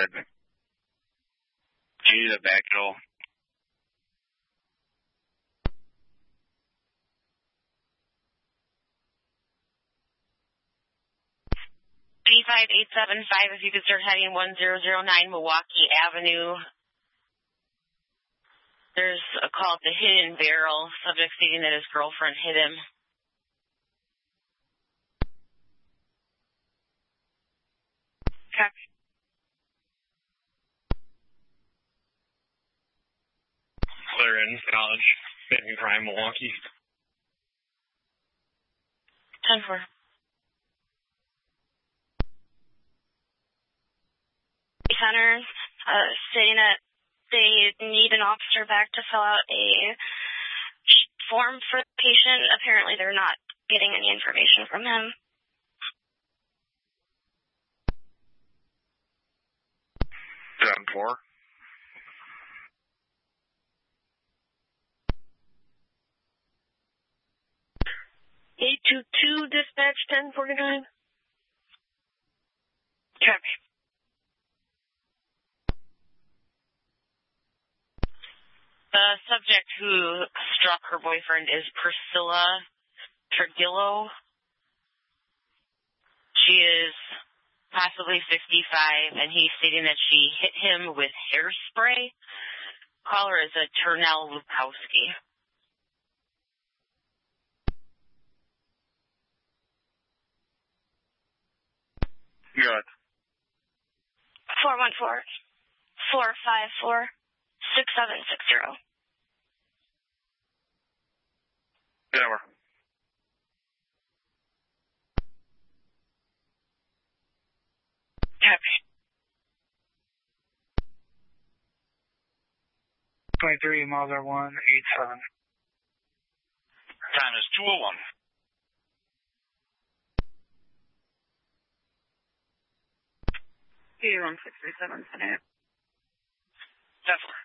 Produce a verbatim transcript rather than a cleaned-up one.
ahead. Do you need a back at all? B five eight seven five, if you could start heading one zero zero nine Milwaukee Avenue. There's a call at the Hidden Barrel, subject stating that his girlfriend hit him. Copy. Clear in, College, Baby Prime, Milwaukee. ten four. Center, uh, saying that they need an officer back to fill out a form for the patient. Apparently they're not getting any information from him. ten four. eight two two, dispatch ten forty-nine. Copy. The subject who struck her boyfriend is Priscilla Trigillo. She is possibly fifty-five, and he's stating that she hit him with hairspray. Caller is a Turnell Lukowski. Good. four one four, four five four, six seven six zero. Over. Copy. twenty-three, Mother one eight seven. Time is two oh one. Two one six three seven. ten four.